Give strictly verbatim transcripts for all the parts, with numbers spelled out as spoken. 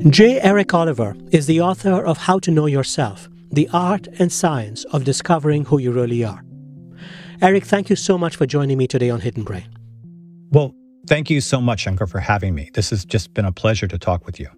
J. Eric Oliver is the author of How to Know Yourself, the art and science of discovering who you really are. Eric, thank you so much for joining me today on Hidden Brain. Well, thank you so much, Shankar, for having me. This has just been a pleasure to talk with you.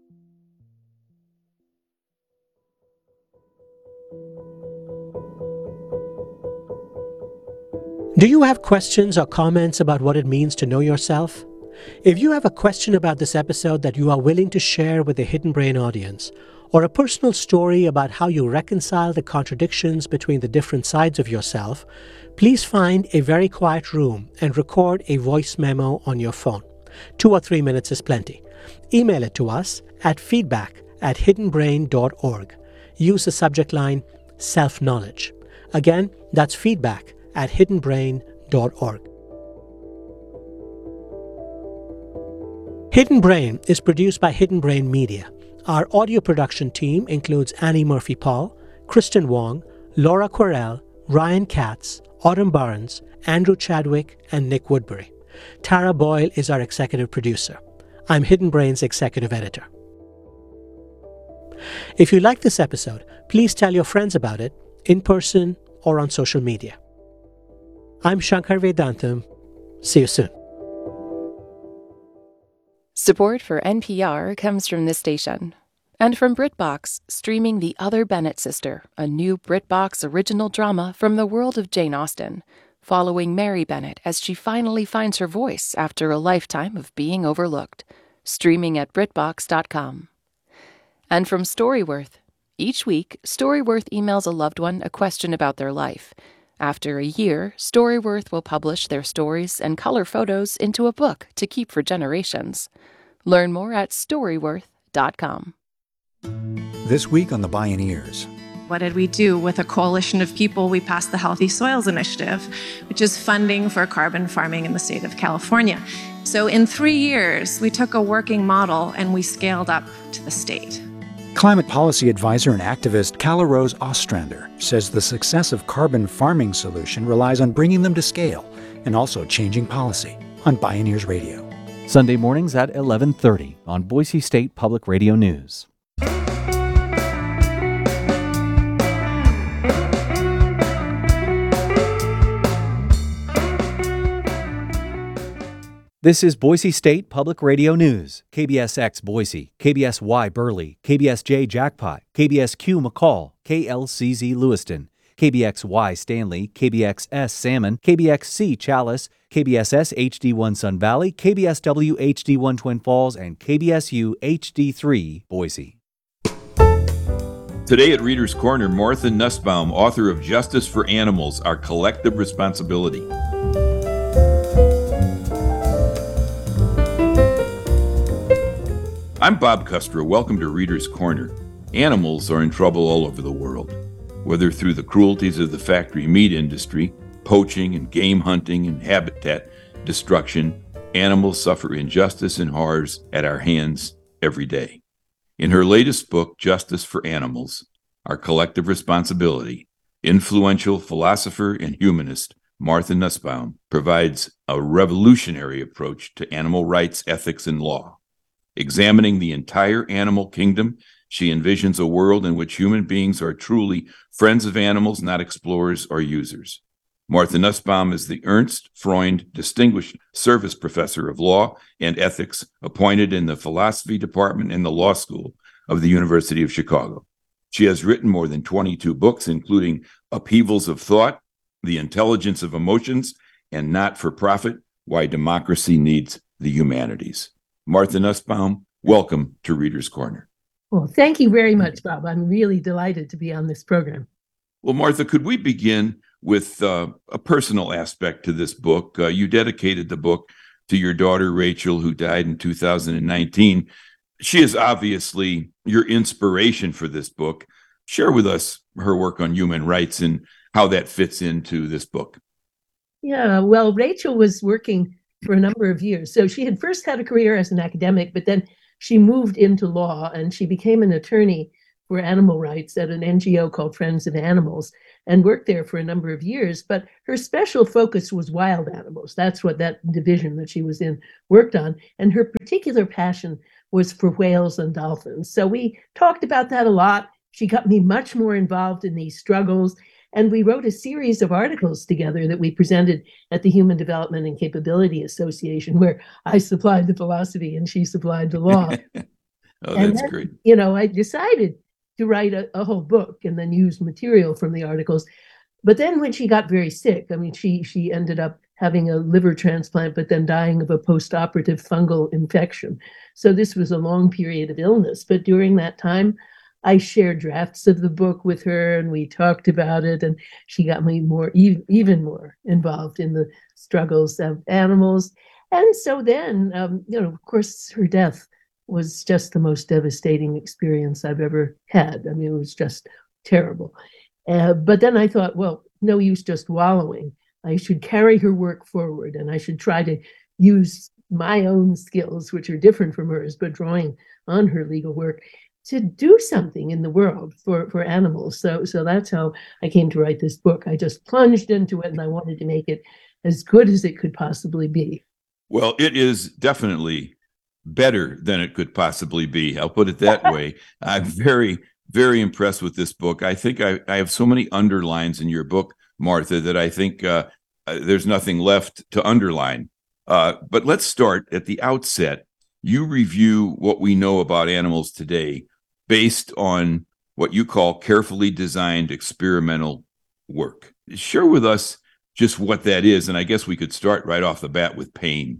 Do you have questions or comments about what it means to know yourself? If you have a question about this episode that you are willing to share with the Hidden Brain audience, or a personal story about how you reconcile the contradictions between the different sides of yourself, please find a very quiet room and record a voice memo on your phone. Two or three minutes is plenty. Email it to us at feedback at hidden brain dot org. Use the subject line self-knowledge. Again, that's feedback at hidden brain dot org. Hidden Brain is produced by Hidden Brain Media. Our audio production team includes Annie Murphy-Paul, Kristen Wong, Laura Querelle, Ryan Katz, Autumn Barnes, Andrew Chadwick, and Nick Woodbury. Tara Boyle is our executive producer. I'm Hidden Brain's executive editor. If you like this episode, please tell your friends about it, in person or on social media. I'm Shankar Vedantam. See you soon. Support for N P R comes from this station and from BritBox, streaming The Other Bennett Sister, a new BritBox original drama from the world of Jane Austen, following Mary Bennett as she finally finds her voice after a lifetime of being overlooked, streaming at britbox dot com. And from Storyworth, each week, Storyworth emails a loved one a question about their life. After a year, Storyworth will publish their stories and color photos into a book to keep for generations. Learn more at storyworth dot com. This week on The Bioneers. What did we do with a coalition of people? We passed the Healthy Soils Initiative, which is funding for carbon farming in the state of California. So in three years, we took a working model and we scaled up to the state. Climate policy advisor and activist Kala Rose Ostrander says the success of carbon farming solution relies on bringing them to scale and also changing policy on Bioneers Radio. Sunday mornings at eleven thirty on Boise State Public Radio News. This is Boise State Public Radio News, K B S X Boise, K B S Y Burley, K B S J Jackpot, K B S Q McCall, K L C Z Lewiston, K B X Y Stanley, K B X S Salmon, K B X C Chalice, K B S S H D one Sun Valley, K B S W H D one Twin Falls, and K B S U H D three Boise. Today at Reader's Corner, Martha Nussbaum, author of Justice for Animals, Our Collective Responsibility. I'm Bob Custro. Welcome to Reader's Corner. Animals are in trouble all over the world, whether through the cruelties of the factory meat industry, poaching and game hunting and habitat destruction. Animals suffer injustice and horrors at our hands every day. In her latest book, Justice for Animals, Our Collective Responsibility, influential philosopher and humanist Martha Nussbaum provides a revolutionary approach to animal rights, ethics, and law. Examining the entire animal kingdom, she envisions a world in which human beings are truly friends of animals, not explorers or users. Martha Nussbaum is the Ernst Freund Distinguished Service Professor of Law and Ethics, appointed in the Philosophy Department in the Law School of the University of Chicago. She has written more than twenty-two books, including Upheavals of Thought, The Intelligence of Emotions, and Not-for-Profit, Why Democracy Needs the Humanities. Martha Nussbaum, welcome to Reader's Corner. Well, thank you very much, Bob. I'm really delighted to be on this program. Well, Martha, could we begin with uh, a personal aspect to this book? Uh, you dedicated the book to your daughter, Rachel, who died in two thousand nineteen. She is obviously your inspiration for this book. Share with us her work on human rights and how that fits into this book. Yeah, well, Rachel was working for a number of years. So she had first had a career as an academic, but then she moved into law and she became an attorney for animal rights at an N G O called Friends of Animals and worked there for a number of years. But her special focus was wild animals. That's what that division that she was in worked on. And her particular passion was for whales and dolphins. So we talked about that a lot. She got me much more involved in these struggles. And we wrote a series of articles together that we presented at the Human Development and Capability Association, where I supplied the philosophy and she supplied the law. Oh, and that's then, great. You know, I decided to write a, a whole book and then use material from the articles. But then when she got very sick, I mean, she she ended up having a liver transplant, but then dying of a post-operative fungal infection. So this was a long period of illness. But during that time, I shared drafts of the book with her and we talked about it, and she got me more, even more involved in the struggles of animals. And so then, um, you know, of course, her death was just the most devastating experience I've ever had. I mean, it was just terrible. Uh, but then I thought, well, no use just wallowing. I should carry her work forward and I should try to use my own skills, which are different from hers, but drawing on her legal work, to do something in the world for, for animals. So, so that's how I came to write this book. I just plunged into it and I wanted to make it as good as it could possibly be. Well, it is definitely better than it could possibly be. I'll put it that way. I'm very, very impressed with this book. I think I, I have so many underlines in your book, Martha, that I think uh, uh, there's nothing left to underline. Uh, but let's start at the outset. You review what we know about animals today based on what you call carefully designed experimental work. Share with us just what that is. And I guess we could start right off the bat with pain.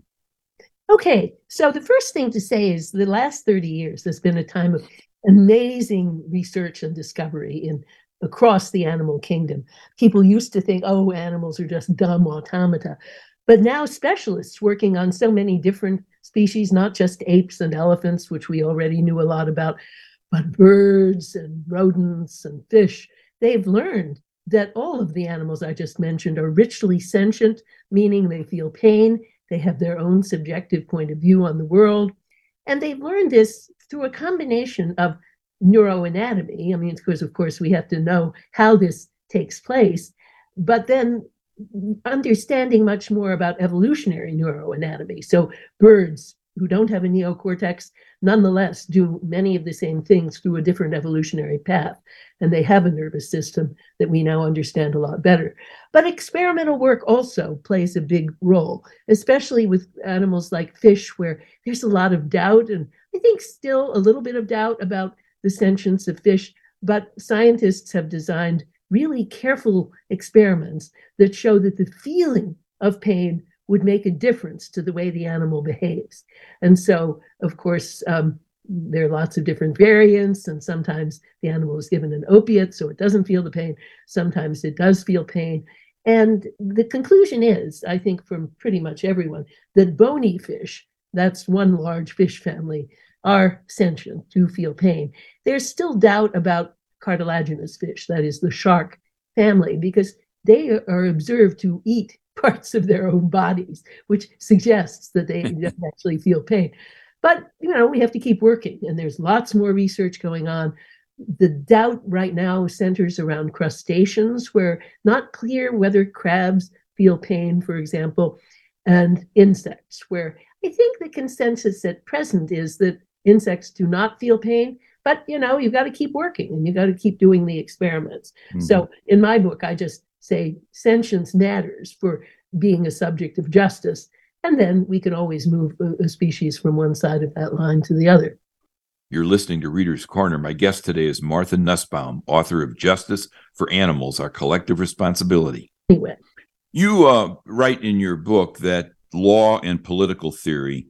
Okay, so the first thing to say is the last thirty years has been a time of amazing research and discovery in across the animal kingdom. People used to think, oh, animals are just dumb automata. But now specialists working on so many different species, not just apes and elephants, which we already knew a lot about, but birds and rodents and fish, they've learned that all of the animals I just mentioned are richly sentient, meaning they feel pain, they have their own subjective point of view on the world. And they've learned this through a combination of neuroanatomy. I mean, because of course we have to know how this takes place, but then understanding much more about evolutionary neuroanatomy. So birds who don't have a neocortex nonetheless do many of the same things through a different evolutionary path. And they have a nervous system that we now understand a lot better. But experimental work also plays a big role, especially with animals like fish, where there's a lot of doubt, and I think still a little bit of doubt about the sentience of fish. But scientists have designed really careful experiments that show that the feeling of pain would make a difference to the way the animal behaves. And so, of course, um, there are lots of different variants, and sometimes the animal is given an opiate so it doesn't feel the pain. Sometimes it does feel pain. And the conclusion is, I think from pretty much everyone, that bony fish, that's one large fish family, are sentient, do feel pain. There's still doubt about cartilaginous fish, that is the shark family, because they are observed to eat parts of their own bodies, which suggests that they don't actually feel pain. But, you know, we have to keep working, and there's lots more research going on. The doubt right now centers around crustaceans, where not clear whether crabs feel pain, for example, and insects, where I think the consensus at present is that insects do not feel pain. But, you know, you've got to keep working and you've got to keep doing the experiments. Mm-hmm. So in my book, I just say sentience matters for being a subject of justice. And then we can always move a species from one side of that line to the other. You're listening to Reader's Corner. My guest today is Martha Nussbaum, author of Justice for Animals, Our Collective Responsibility. Anyway. You uh, write in your book that law and political theory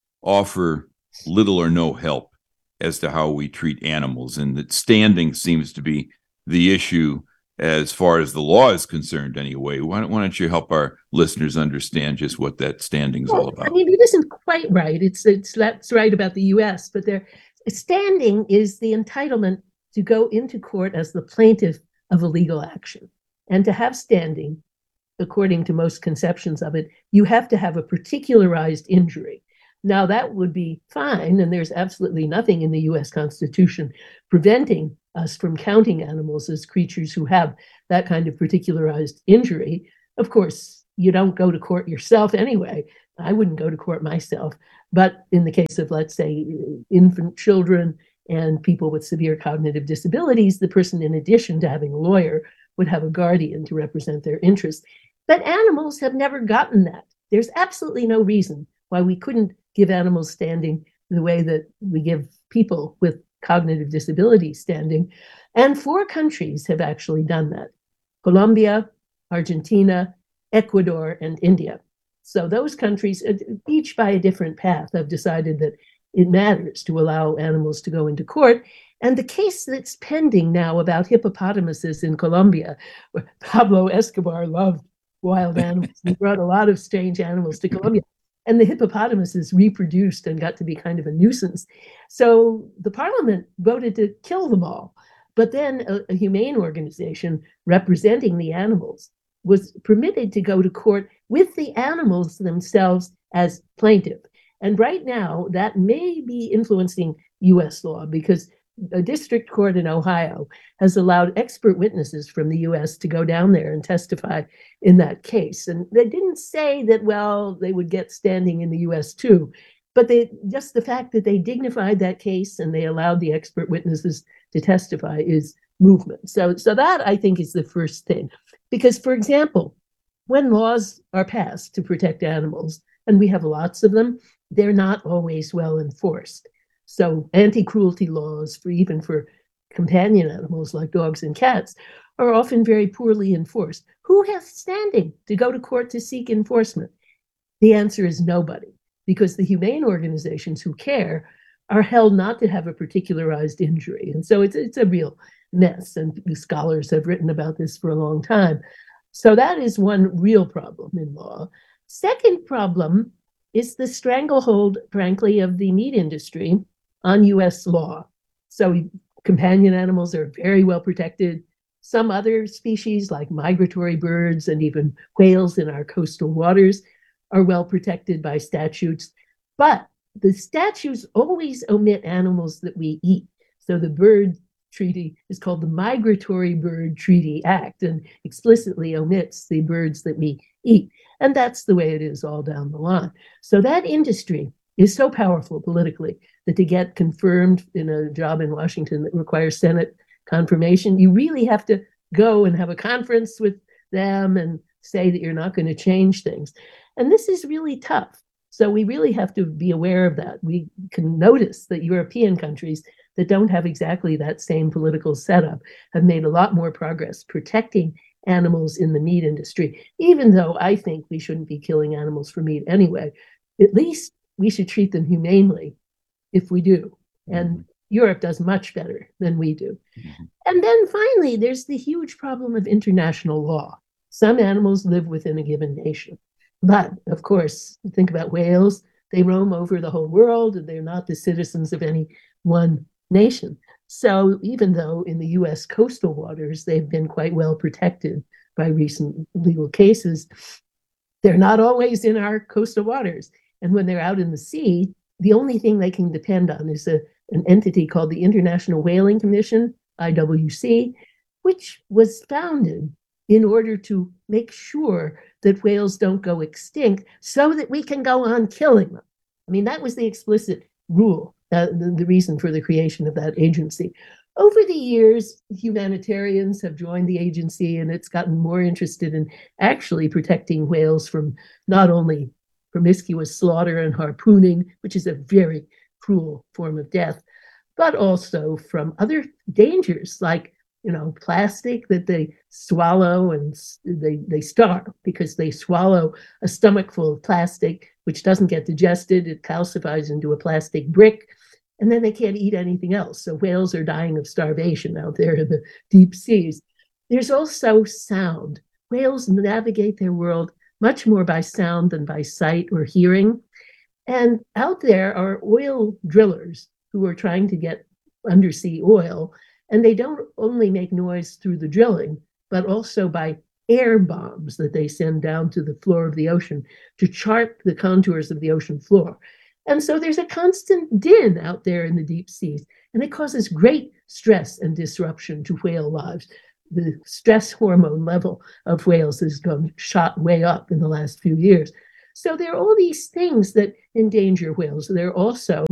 offer little or no help as to how we treat animals, and that standing seems to be the issue as far as the law is concerned anyway. Why don't, why don't you help our listeners understand just what that standing is well, all about? I mean, it isn't quite right. It's, it's that's right about the U S, but there, standing is the entitlement to go into court as the plaintiff of a legal action. And to have standing, according to most conceptions of it, you have to have a particularized injury. Now, that would be fine, and there's absolutely nothing in the U S Constitution preventing us from counting animals as creatures who have that kind of particularized injury. Of course, you don't go to court yourself anyway, I wouldn't go to court myself. But in the case of, let's say, infant children and people with severe cognitive disabilities, the person, in addition to having a lawyer, would have a guardian to represent their interests. But animals have never gotten that. There's absolutely no reason why we couldn't give animals standing the way that we give people with cognitive disability standing. And four countries have actually done that: Colombia, Argentina, Ecuador, and India. So those countries, each by a different path, have decided that it matters to allow animals to go into court. And the case that's pending now about hippopotamuses in Colombia, where Pablo Escobar loved wild animals, he brought a lot of strange animals to Colombia, and the hippopotamuses reproduced and got to be kind of a nuisance. So the parliament voted to kill them all. But then a, a humane organization representing the animals was permitted to go to court with the animals themselves as plaintiff. And right now, that may be influencing U S law, because a district court in Ohio has allowed expert witnesses from the U S to go down there and testify in that case. And they didn't say that, well, they would get standing in the U S too, but they, just the fact that they dignified that case and they allowed the expert witnesses to testify is movement. So, so that, I think, is the first thing. Because, for example, when laws are passed to protect animals, and we have lots of them, they're not always well enforced. So anti-cruelty laws, for even for companion animals like dogs and cats, are often very poorly enforced. Who has standing to go to court to seek enforcement? The answer is nobody, because the humane organizations who care are held not to have a particularized injury. And so it's, it's a real mess, and the scholars have written about this for a long time. So that is one real problem in law. Second problem is the stranglehold, frankly, of the meat industry on U S law. So companion animals are very well protected. Some other species, like migratory birds and even whales in our coastal waters, are well protected by statutes. But the statutes always omit animals that we eat. So the bird treaty is called the Migratory Bird Treaty Act, and explicitly omits the birds that we eat. And that's the way it is all down the line. So that industry is so powerful politically that to get confirmed in a job in Washington that requires Senate confirmation, you really have to go and have a conference with them and say that you're not going to change things. And this is really tough. So we really have to be aware of that. We can notice that European countries that don't have exactly that same political setup have made a lot more progress protecting animals in the meat industry, even though I think we shouldn't be killing animals for meat anyway. At least we should treat them humanely if we do. And mm-hmm. Europe does much better than we do. Mm-hmm. And then finally, there's the huge problem of international law. Some animals live within a given nation. But of course, think about whales. They roam over the whole world, and they're not the citizens of any one nation. So even though in the U S coastal waters, they've been quite well protected by recent legal cases, they're not always in our coastal waters. And when they're out in the sea, the only thing they can depend on is a, an entity called the International Whaling Commission, I W C, which was founded in order to make sure that whales don't go extinct so that we can go on killing them. I mean, that was the explicit rule, uh, the, the reason for the creation of that agency. Over the years, humanitarians have joined the agency, and it's gotten more interested in actually protecting whales from not only promiscuous slaughter and harpooning, which is a very cruel form of death, but also from other dangers like, you know, plastic that they swallow, and they, they starve because they swallow a stomach full of plastic, which doesn't get digested. It calcifies into a plastic brick, and then they can't eat anything else. So whales are dying of starvation out there in the deep seas. There's also sound. Whales navigate their world much more by sound than by sight or hearing. And out there are oil drillers who are trying to get undersea oil. And they don't only make noise through the drilling, but also by air bombs that they send down to the floor of the ocean to chart the contours of the ocean floor. And so there's a constant din out there in the deep seas, and it causes great stress and disruption to whale lives. The stress hormone level of whales has gone shot way up in the last few years. So there are all these things that endanger whales. There are also,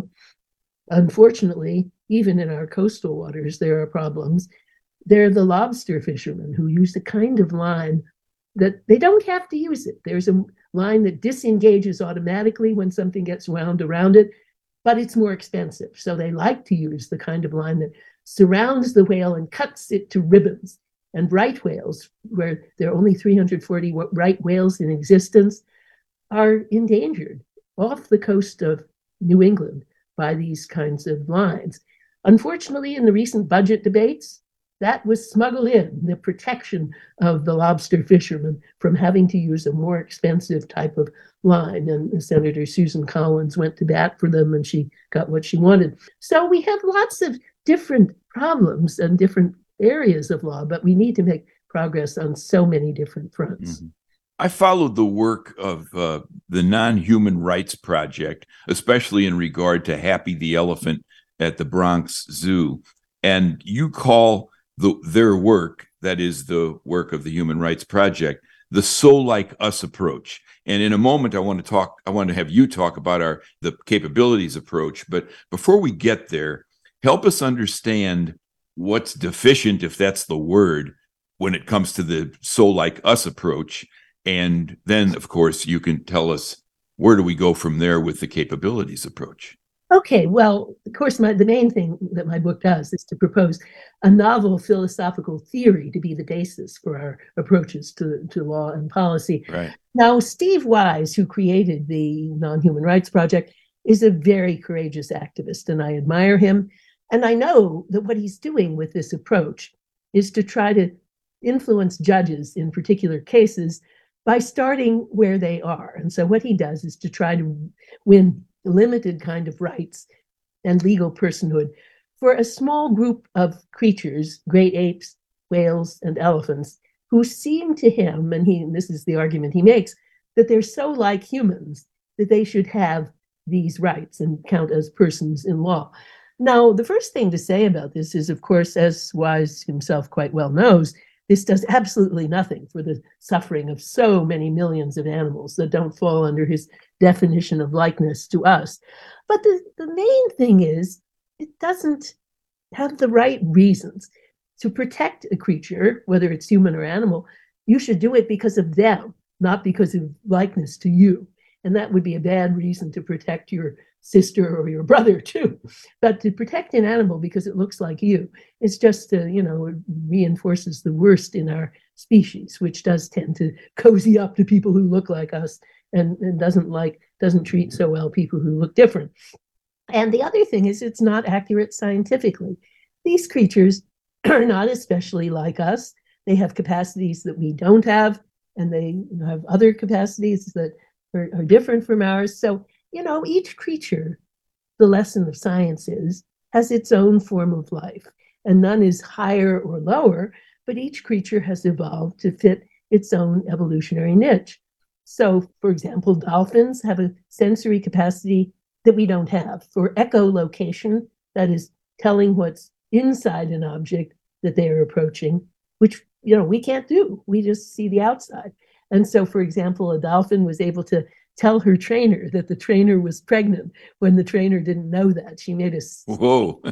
unfortunately, even in our coastal waters, there are problems. There are the lobster fishermen who use the kind of line that they don't have to use it. There's a line that disengages automatically when something gets wound around it, but it's more expensive. So they like to use the kind of line that surrounds the whale and cuts it to ribbons. And right whales, where there are only three hundred forty right whales in existence, are endangered off the coast of New England by these kinds of lines. Unfortunately, in the recent budget debates, that was smuggled in, the protection of the lobster fishermen from having to use a more expensive type of line. And Senator Susan Collins went to bat for them, and she got what she wanted. So we have lots of different problems and different areas of law, but we need to make progress on so many different fronts. Mm-hmm. I followed the work of uh, the Non-Human Rights Project, especially in regard to Happy the elephant at the Bronx Zoo. And you call the, their work, that is the work of the Human Rights Project, the "so like us" approach. And in a moment, I want to talk, I want to have you talk about our the capabilities approach. But before we get there, help us understand what's deficient, if that's the word, when it comes to the "so like us" approach. And then, of course, you can tell us where do we go from there with the capabilities approach. Okay, well, of course, my, the main thing that my book does is to propose a novel philosophical theory to be the basis for our approaches to, to law and policy. Right. Now, Steve Wise, who created the Non-Human Rights Project, is a very courageous activist, and I admire him. And I know that what he's doing with this approach is to try to influence judges in particular cases by starting where they are. And so what he does is to try to win limited kind of rights and legal personhood for a small group of creatures, great apes, whales, and elephants, who seem to him, and he, and this is the argument he makes, that they're so like humans that they should have these rights and count as persons in law. Now, the first thing to say about this is, of course, as Wise himself quite well knows, this does absolutely nothing for the suffering of so many millions of animals that don't fall under his definition of likeness to us. But the, the main thing is, it doesn't have the right reasons. To protect a creature, whether it's human or animal, you should do it because of them, not because of likeness to you. And that would be a bad reason to protect your sister or your brother too. But to protect an animal because it looks like you, it's just, uh, you know, it reinforces the worst in our species, which does tend to cozy up to people who look like us and, and doesn't like, doesn't treat so well people who look different. And the other thing is it's not accurate scientifically. These creatures are not especially like us. They have capacities that we don't have, and they have other capacities that are, are different from ours. So, you know, each creature, the lesson of science is, has its own form of life, and none is higher or lower, but each creature has evolved to fit its own evolutionary niche. So, for example, dolphins have a sensory capacity that we don't have for echolocation, that is telling what's inside an object that they are approaching, which, you know, we can't do. We just see the outside. And so, for example, a dolphin was able to tell her trainer that the trainer was pregnant when the trainer didn't know that. She made a whoa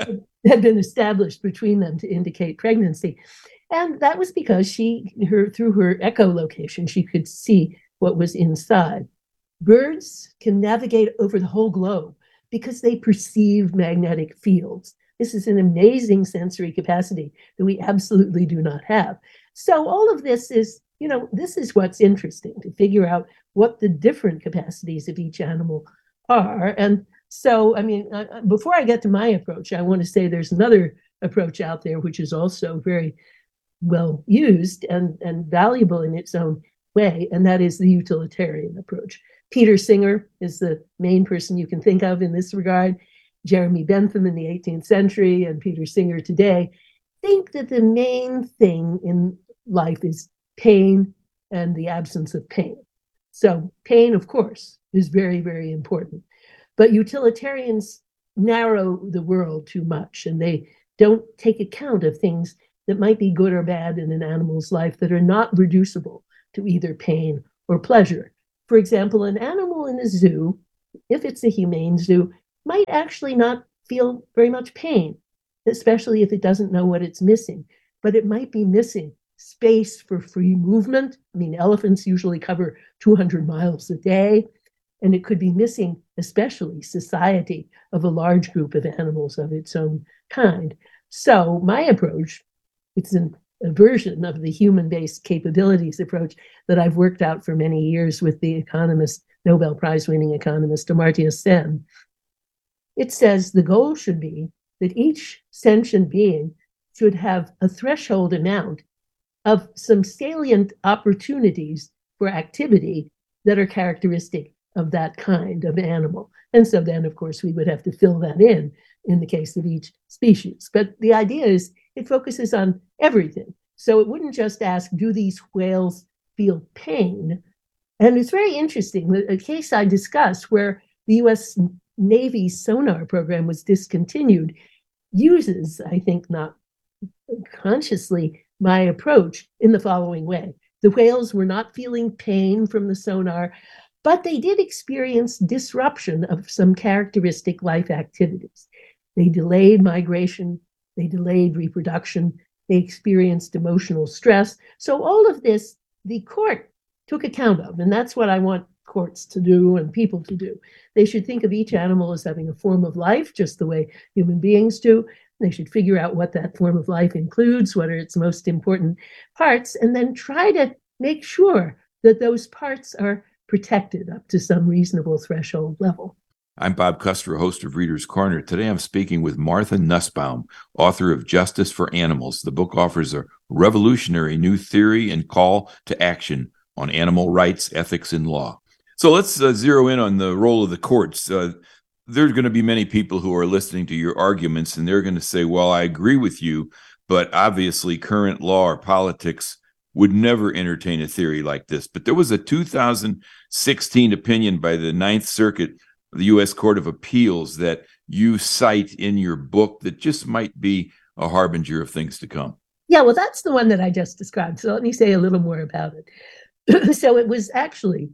had been established between them to indicate pregnancy. And that was because she, her through her echolocation, she could see what was inside. Birds can navigate over the whole globe because they perceive magnetic fields. This is an amazing sensory capacity that we absolutely do not have. So all of this is, you know, this is what's interesting, to figure out what the different capacities of each animal are. And so, I mean, uh, before I get to my approach, I want to say there's another approach out there which is also very well used and, and valuable in its own way, and that is the utilitarian approach. Peter Singer is the main person you can think of in this regard. Jeremy Bentham in the eighteenth century and Peter Singer today think that the main thing in life is pain and the absence of pain. So pain, of course, is very, very important. But utilitarians narrow the world too much, and they don't take account of things that might be good or bad in an animal's life that are not reducible to either pain or pleasure. For example, an animal in a zoo, if it's a humane zoo, might actually not feel very much pain, especially if it doesn't know what it's missing. But it might be missing space for free movement. I mean, elephants usually cover two hundred miles a day, and it could be missing especially society of a large group of animals of its own kind. So my approach, it's an, a version of the human-based capabilities approach that I've worked out for many years with the economist, Nobel Prize-winning economist Amartya Sen. It says the goal should be that each sentient being should have a threshold amount of some salient opportunities for activity that are characteristic of that kind of animal. And so then, of course, we would have to fill that in in the case of each species. But the idea is it focuses on everything. So it wouldn't just ask, do these whales feel pain? And it's very interesting, a case I discussed where the U S Navy's sonar program was discontinued uses, I think not consciously, my approach in the following way. The whales were not feeling pain from the sonar, but they did experience disruption of some characteristic life activities. They delayed migration, they delayed reproduction, they experienced emotional stress. So all of this, the court took account of, and that's what I want courts to do and people to do. They should think of each animal as having a form of life, just the way human beings do. They should figure out what that form of life includes, what are its most important parts, and then try to make sure that those parts are protected up to some reasonable threshold level. I'm Bob Custer, host of Reader's Corner. Today I'm speaking with Martha Nussbaum, author of Justice for Animals. The book offers a revolutionary new theory and call to action on animal rights, ethics, and law. So let's uh, zero in on the role of the courts. Uh, there's going to be many people who are listening to your arguments, and they're going to say, well, I agree with you, but obviously current law or politics would never entertain a theory like this. But there was a two thousand sixteen opinion by the Ninth Circuit of the U S Court of Appeals that you cite in your book that just might be a harbinger of things to come. Yeah, well, that's the one that I just described. So let me say a little more about it. So it was actually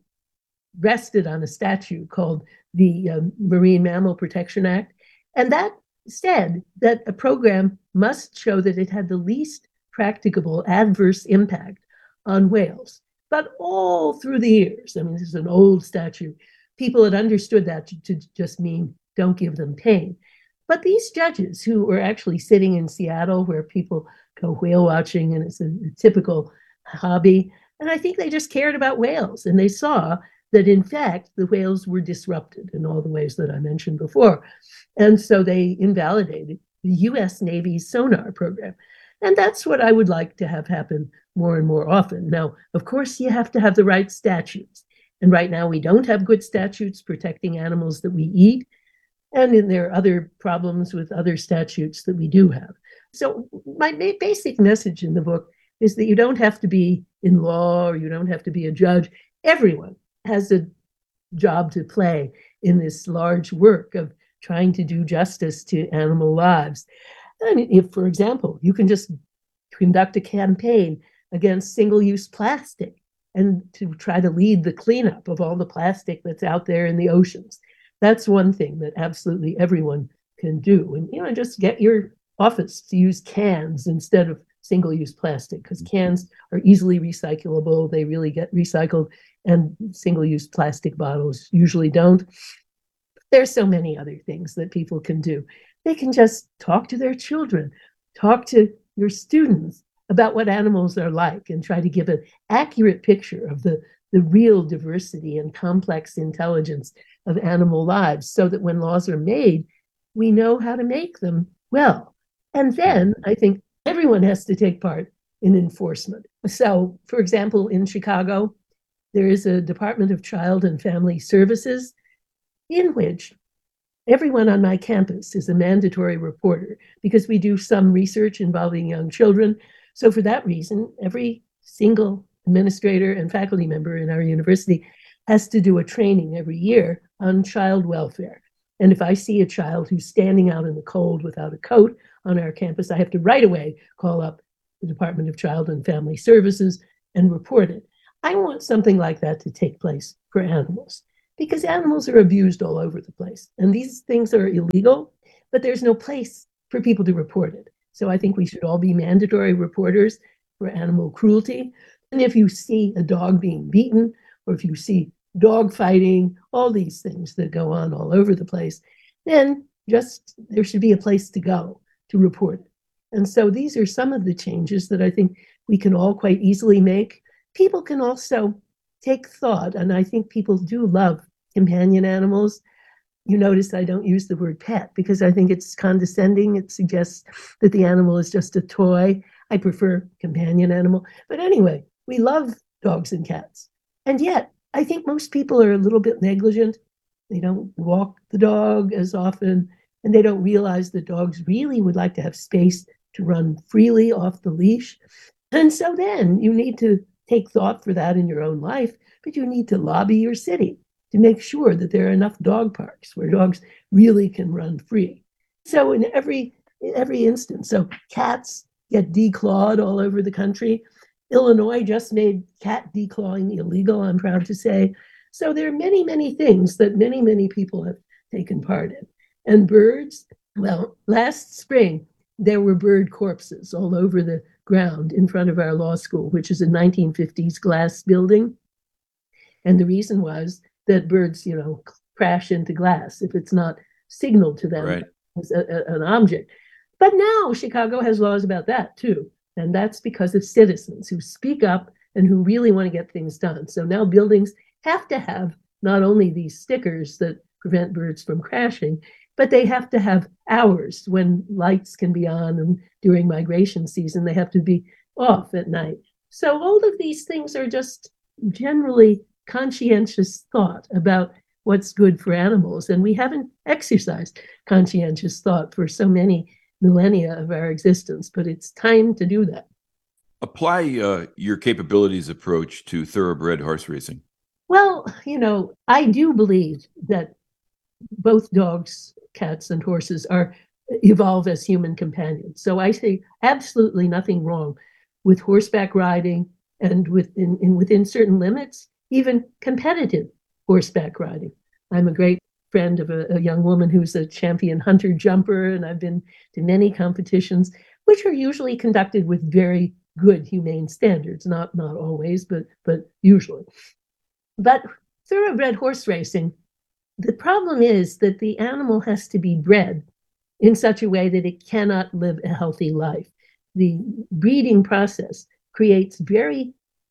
rested on a statute called the um, Marine Mammal Protection Act. And that said that a program must show that it had the least practicable adverse impact on whales. But all through the years, I mean, this is an old statute, people had understood that to, to just mean don't give them pain. But these judges who were actually sitting in Seattle where people go whale watching and it's a, a typical hobby, and I think they just cared about whales and they saw that in fact the whales were disrupted in all the ways that I mentioned before. And so they invalidated the U S Navy's sonar program. And that's what I would like to have happen more and more often. Now, of course, you have to have the right statutes. And right now we don't have good statutes protecting animals that we eat. And then there are other problems with other statutes that we do have. So my basic message in the book is that you don't have to be in law or you don't have to be a judge. Everyone has a job to play in this large work of trying to do justice to animal lives. I mean, if, for example, you can just conduct a campaign against single-use plastic and to try to lead the cleanup of all the plastic that's out there in the oceans. That's one thing that absolutely everyone can do. And, you know, just get your office to use cans instead of single-use plastic, because cans are easily recyclable. They really get recycled, and single-use plastic bottles usually don't. There's so many other things that people can do. They can just talk to their children, talk to your students about what animals are like and try to give an accurate picture of the, the real diversity and complex intelligence of animal lives so that when laws are made, we know how to make them well. And then I think everyone has to take part in enforcement. So, for example, in Chicago, there is a Department of Child and Family Services in which everyone on my campus is a mandatory reporter because we do some research involving young children. So for that reason, every single administrator and faculty member in our university has to do a training every year on child welfare. And if I see a child who's standing out in the cold without a coat on our campus, I have to right away call up the Department of Child and Family Services and report it. I want something like that to take place for animals, because animals are abused all over the place. And these things are illegal, but there's no place for people to report it. So I think we should all be mandatory reporters for animal cruelty. And if you see a dog being beaten, or if you see dog fighting, all these things that go on all over the place, then just there should be a place to go to report it. And so these are some of the changes that I think we can all quite easily make. People can also take thought, and I think people do love companion animals. You notice I don't use the word pet because I think it's condescending. It suggests that the animal is just a toy. I prefer companion animal. But anyway, we love dogs and cats. And yet, I think most people are a little bit negligent. They don't walk the dog as often, and they don't realize that dogs really would like to have space to run freely off the leash. And so then you need to take thought for that in your own life, but you need to lobby your city to make sure that there are enough dog parks where dogs really can run free. So in every in every instance, so cats get declawed all over the country. Illinois just made cat declawing illegal, I'm proud to say. So there are many, many things that many, many people have taken part in. And birds, well, last spring, there were bird corpses all over the ground in front of our law school, which is a nineteen fifties glass building. And the reason was that birds, you know, crash into glass if it's not signaled to them Right. as a, a, an object. But now Chicago has laws about that too. And that's because of citizens who speak up and who really want to get things done. So now buildings have to have not only these stickers that prevent birds from crashing, but they have to have hours when lights can be on, and during migration season, they have to be off at night. So all of these things are just generally conscientious thought about what's good for animals. And we haven't exercised conscientious thought for so many millennia of our existence, but it's time to do that. Apply uh, your capabilities approach to thoroughbred horse racing. Well, you know, I do believe that both dogs, cats, and horses are evolve as human companions. So I see absolutely nothing wrong with horseback riding and within, in, within certain limits, even competitive horseback riding. I'm a great friend of a, a young woman who's a champion hunter jumper, and I've been to many competitions, which are usually conducted with very good humane standards, not not always, but but usually. But thoroughbred horse racing, the problem is that the animal has to be bred in such a way that it cannot live a healthy life. The breeding process creates very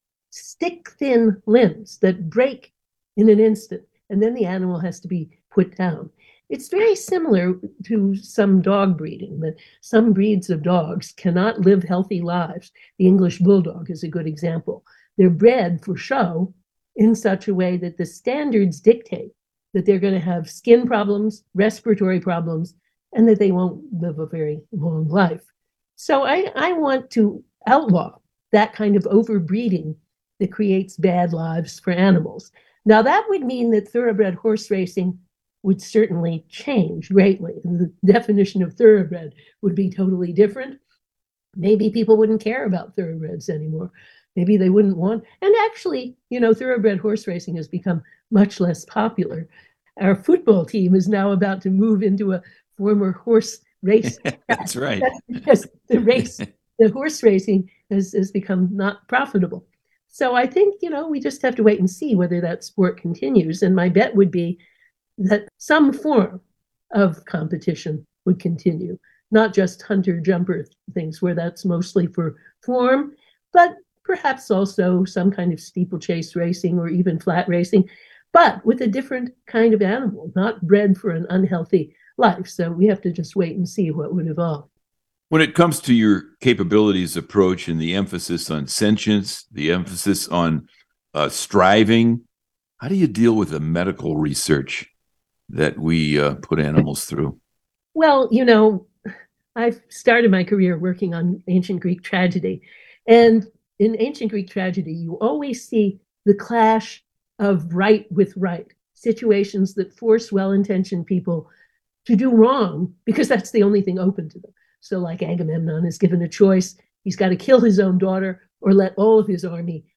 stick-thin limbs that break in an instant, and then the animal has to be put down. It's very similar to some dog breeding, that some breeds of dogs cannot live healthy lives. The English Bulldog is a good example. They're bred for show in such a way that the standards dictate that they're going to have skin problems, respiratory problems, and that they won't live a very long life. So I, I want to outlaw that kind of overbreeding that creates bad lives for animals. Now, that would mean that thoroughbred horse racing would certainly change greatly. The definition of thoroughbred would be totally different. Maybe people wouldn't care about thoroughbreds anymore. Maybe they wouldn't want, and actually, you know, thoroughbred horse racing has become much less popular. Our football team is now about to move into a former horse race. That's right. Because the race, the horse racing has, has become not profitable. So I think, you know, we just have to wait and see whether that sport continues. And my bet would be that some form of competition would continue, not just hunter-jumper things where that's mostly for form, but perhaps also some kind of steeplechase racing or even flat racing, but with a different kind of animal, not bred for an unhealthy life. So we have to just wait and see what would evolve. When it comes to your capabilities approach and the emphasis on sentience, the emphasis on uh, striving, how do you deal with the medical research that we uh, put animals through? Well, you know, I've started my career working on ancient Greek tragedy. And in ancient Greek tragedy, you always see the clash of right with right, situations that force well-intentioned people to do wrong because that's the only thing open to them. So like Agamemnon is given a choice. He's got to kill his own daughter or let all of his army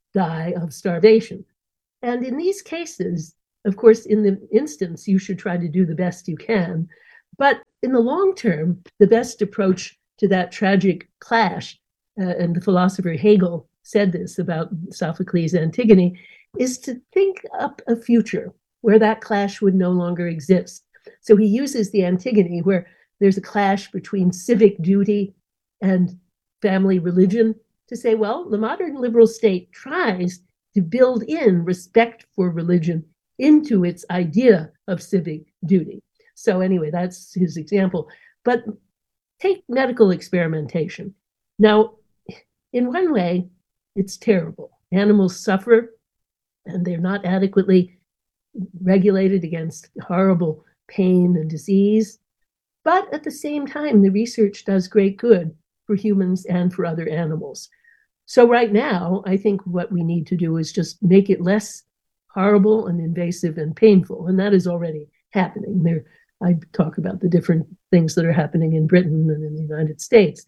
die of starvation. And in these cases, of course, in the instance, you should try to do the best you can. But in the long term, the best approach to that tragic clash, uh, and the philosopher Hegel said this about Sophocles' Antigone, is to think up a future where that clash would no longer exist. So he uses the Antigone, where there's a clash between civic duty and family religion, to say, well, the modern liberal state tries to build in respect for religion into its idea of civic duty. So anyway, that's his example. But take medical experimentation. Now, in one way, it's terrible. Animals suffer, and they're not adequately regulated against horrible pain and disease. But at the same time, the research does great good for humans and for other animals. So right now, I think what we need to do is just make it less horrible and invasive and painful. And that is already happening. There, I talk about the different things that are happening in Britain and in the United States.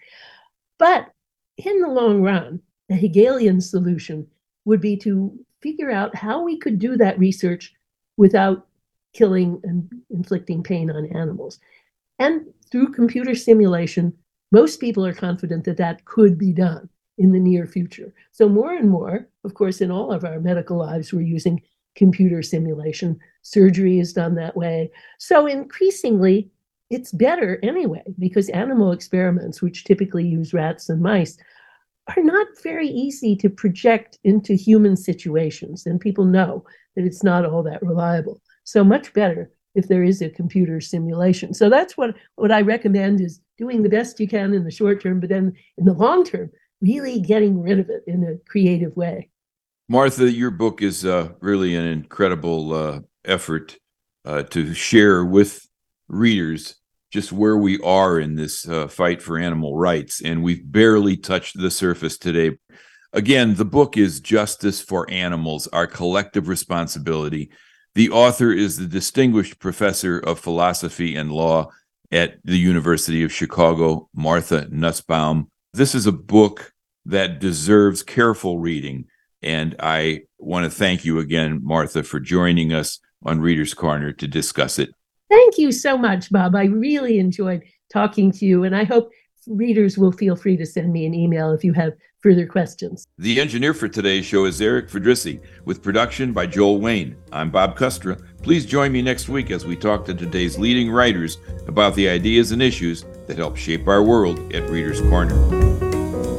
But in the long run, a Hegelian solution would be to figure out how we could do that research without killing and inflicting pain on animals. And through computer simulation, most people are confident that that could be done in the near future. So more and more, of course, in all of our medical lives, we're using computer simulation. Surgery is done that way. So increasingly, it's better anyway, because animal experiments, which typically use rats and mice, are not very easy to project into human situations. And people know that it's not all that reliable. So much better if there is a computer simulation. So that's what, what I recommend, is doing the best you can in the short term, but then in the long term, really getting rid of it in a creative way. Martha, your book is uh, really an incredible uh, effort uh, to share with readers just where we are in this uh, fight for animal rights. And we've barely touched the surface today. Again, the book is Justice for Animals, Our Collective Responsibility. The author is the Distinguished Professor of Philosophy and Law at the University of Chicago, Martha Nussbaum. This is a book that deserves careful reading. And I want to thank you again, Martha, for joining us on Reader's Corner to discuss it. Thank you so much, Bob. I really enjoyed talking to you, and I hope readers will feel free to send me an email if you have further questions. The engineer for today's show is Eric Fedrissi, with production by Joel Wayne. I'm Bob Kustra. Please join me next week as we talk to today's leading writers about the ideas and issues that help shape our world at Reader's Corner.